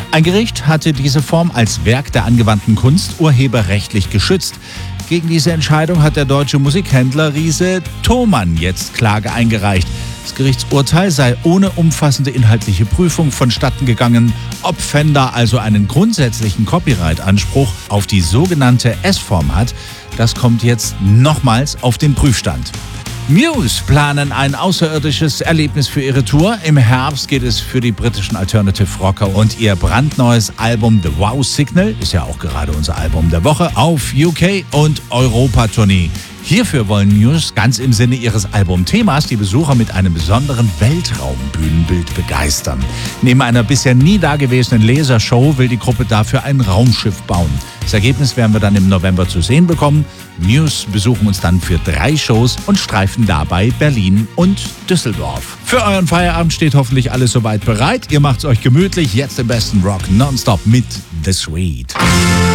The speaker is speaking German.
Ein Gericht hatte diese Form als Werk der angewandten Kunst urheberrechtlich geschützt. Gegen diese Entscheidung hat der deutsche Musikhändler Riese Thomann jetzt Klage eingereicht. Das Gerichtsurteil sei ohne umfassende inhaltliche Prüfung vonstatten gegangen. Ob Fender also einen grundsätzlichen Copyright-Anspruch auf die sogenannte S-Form hat, das kommt jetzt nochmals auf den Prüfstand. Muse planen ein außerirdisches Erlebnis für ihre Tour. Im Herbst geht es für die britischen Alternative Rocker und ihr brandneues Album The Wow Signal, ist ja auch gerade unser Album der Woche, auf UK- und Europa-Tournee. Hierfür wollen Muse ganz im Sinne ihres Albumthemas die Besucher mit einem besonderen Weltraumbühnenbild begeistern. Neben einer bisher nie dagewesenen Lasershow will die Gruppe dafür ein Raumschiff bauen. Das Ergebnis werden wir dann im November zu sehen bekommen. Muse besuchen uns dann für 3 Shows und streifen dabei Berlin und Düsseldorf. Für euren Feierabend steht hoffentlich alles soweit bereit. Ihr macht's euch gemütlich. Jetzt im besten Rock nonstop mit The Sweet.